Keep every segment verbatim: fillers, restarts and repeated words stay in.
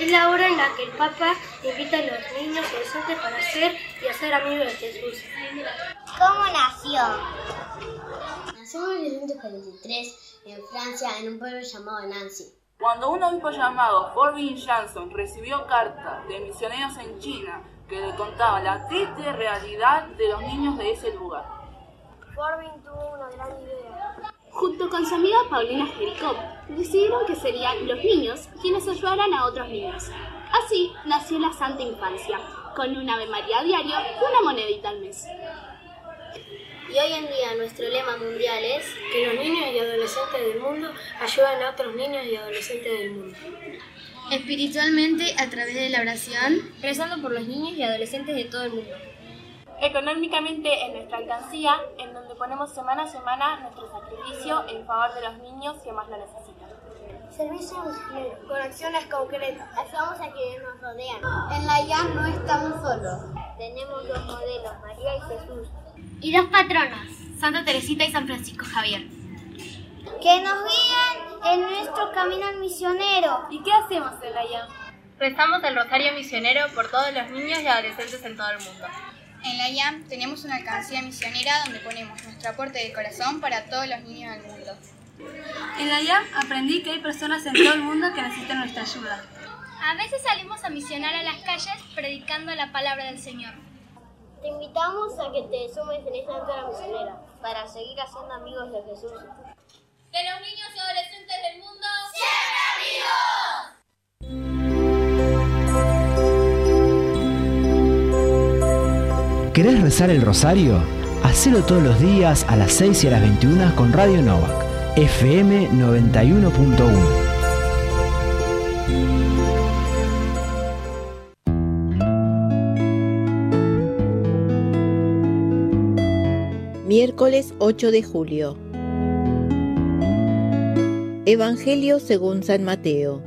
Es la hora en la que el Papa invita a los niños y adolescentes para ser y hacer amigos de Jesús. ¿Cómo nació? Nació en mil novecientos cuarenta y tres en Francia, en un pueblo llamado Nancy. Cuando un obispo llamado Forbin Janson recibió cartas de misioneros en China que le contaban la triste realidad de los niños de ese lugar. Forbin tuvo una gran idea. Junto con su amiga Paulina Jericó, decidieron que serían los niños quienes ayudaran a otros niños. Así nació la Santa Infancia, con un Ave María diario y una monedita al mes. Y hoy en día nuestro lema mundial es que los niños y adolescentes del mundo ayuden a otros niños y adolescentes del mundo. Espiritualmente, a través de la oración, rezando por los niños y adolescentes de todo el mundo. Económicamente, en nuestra alcancía, en donde ponemos semana a semana nuestro sacrificio en favor de los niños que más lo necesitan. Servicio misionero, con acciones concretas. Ayudamos a quienes nos rodean. En la I A M no estamos solos. Tenemos dos modelos, María y Jesús. Y dos patronos, Santa Teresita y San Francisco Javier, que nos guían en nuestro camino misionero. ¿Y qué hacemos en la I A M? Rezamos el rosario misionero por todos los niños y adolescentes en todo el mundo. En la I A M tenemos una alcancía misionera donde ponemos nuestro aporte de corazón para todos los niños del mundo. En la I A M aprendí que hay personas en todo el mundo que necesitan nuestra ayuda. A veces salimos a misionar a las calles predicando la palabra del Señor. Te invitamos a que te sumes en esta aventura misionera para seguir haciendo amigos de Jesús. Que los niños y adolescentes del mundo ¡siempre amigos! ¿Querés rezar el rosario? Hacelo todos los días a las seis y a las veintiuna con Radio Novak, F M noventa y uno punto uno. Miércoles ocho de julio. Evangelio según San Mateo.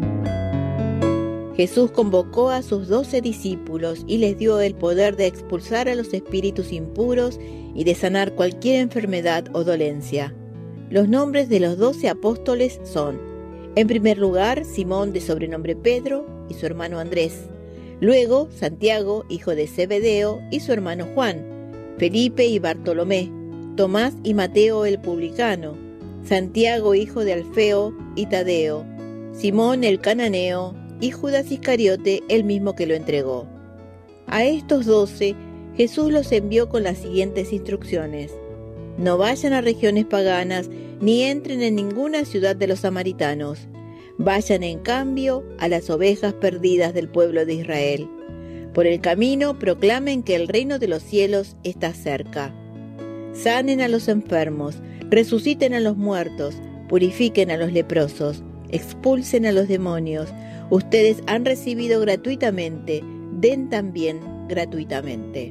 Jesús convocó a sus doce discípulos y les dio el poder de expulsar a los espíritus impuros y de sanar cualquier enfermedad o dolencia. Los nombres de los doce apóstoles son: en primer lugar, Simón, de sobrenombre Pedro, y su hermano Andrés; luego, Santiago, hijo de Zebedeo, y su hermano Juan; Felipe y Bartolomé; Tomás y Mateo el publicano; Santiago, hijo de Alfeo, y Tadeo; Simón el cananeo, y Judas Iscariote, el mismo que lo entregó. A estos doce, Jesús los envió con las siguientes instrucciones: no vayan a regiones paganas, ni entren en ninguna ciudad de los samaritanos. Vayan, en cambio, a las ovejas perdidas del pueblo de Israel. Por el camino proclamen que el reino de los cielos está cerca. Sanen a los enfermos, resuciten a los muertos, purifiquen a los leprosos, expulsen a los demonios. Ustedes han recibido gratuitamente, den también gratuitamente.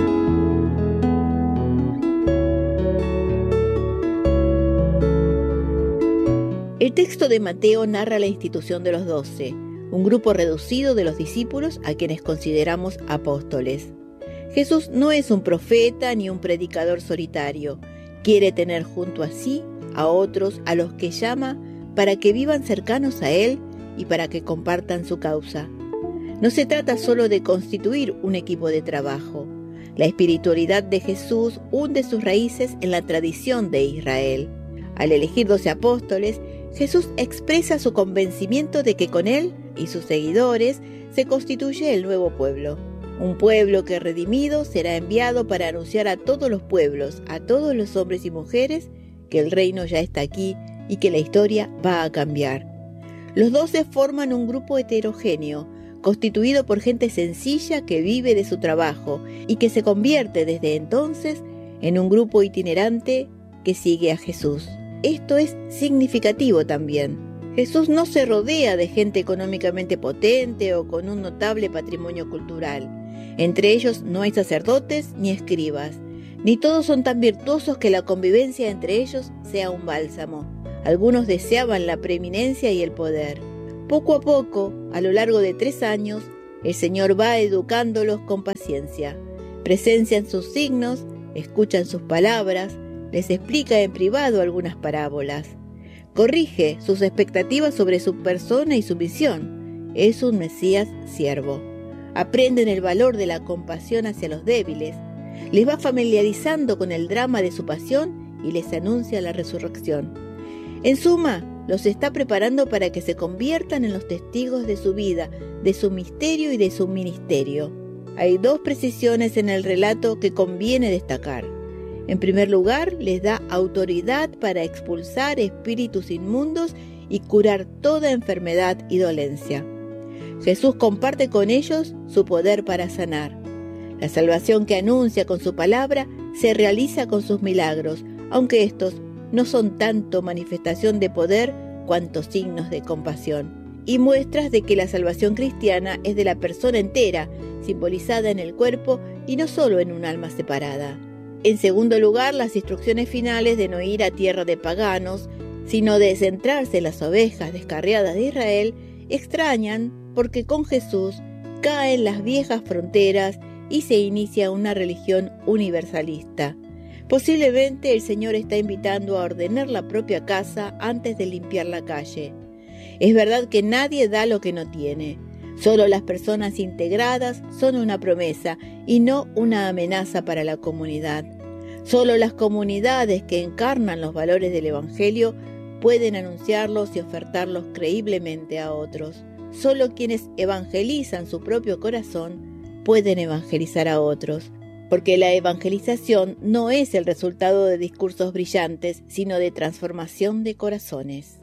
El texto de Mateo narra la institución de los doce, un grupo reducido de los discípulos a quienes consideramos apóstoles. Jesús no es un profeta ni un predicador solitario. Quiere tener junto a sí a otros a los que llama para que vivan cercanos a Él y para que compartan su causa. No se trata solo de constituir un equipo de trabajo. La espiritualidad de Jesús hunde sus raíces en la tradición de Israel. Al elegir doce apóstoles, Jesús expresa su convencimiento de que con Él y sus seguidores se constituye el nuevo pueblo. Un pueblo que, redimido, será enviado para anunciar a todos los pueblos, a todos los hombres y mujeres, que el reino ya está aquí y que la historia va a cambiar. Los doce forman un grupo heterogéneo, constituido por gente sencilla que vive de su trabajo y que se convierte desde entonces en un grupo itinerante que sigue a Jesús. Esto es significativo también. Jesús no se rodea de gente económicamente potente o con un notable patrimonio cultural. Entre ellos no hay sacerdotes ni escribas, ni todos son tan virtuosos que la convivencia entre ellos sea un bálsamo. Algunos deseaban la preeminencia y el poder. Poco a poco, a lo largo de tres años, el Señor va educándolos con paciencia. Presencian sus signos, escuchan sus palabras, les explica en privado algunas parábolas. Corrige sus expectativas sobre su persona y su misión, es un Mesías siervo. Aprenden el valor de la compasión hacia los débiles, les va familiarizando con el drama de su pasión y les anuncia la resurrección. En suma, los está preparando para que se conviertan en los testigos de su vida, de su misterio y de su ministerio. Hay dos precisiones en el relato que conviene destacar. En primer lugar, les da autoridad para expulsar espíritus inmundos y curar toda enfermedad y dolencia. Jesús comparte con ellos su poder para sanar. La salvación que anuncia con su palabra se realiza con sus milagros, aunque estos no son tanto manifestación de poder cuanto signos de compasión, y muestras de que la salvación cristiana es de la persona entera, simbolizada en el cuerpo y no solo en un alma separada. En segundo lugar, las instrucciones finales de no ir a tierra de paganos, sino de centrarse en las ovejas descarriadas de Israel, extrañan porque con Jesús caen las viejas fronteras y se inicia una religión universalista. Posiblemente el Señor está invitando a ordenar la propia casa antes de limpiar la calle. Es verdad que nadie da lo que no tiene. Solo las personas integradas son una promesa y no una amenaza para la comunidad. Solo las comunidades que encarnan los valores del Evangelio pueden anunciarlos y ofertarlos creíblemente a otros. Solo quienes evangelizan su propio corazón pueden evangelizar a otros, porque la evangelización no es el resultado de discursos brillantes, sino de transformación de corazones.